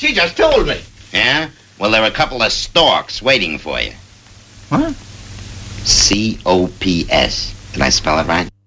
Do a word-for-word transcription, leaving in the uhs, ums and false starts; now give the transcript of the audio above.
She just told me. Yeah? Well, there are a couple of storks waiting for you. What? C O P S. Did I spell it right?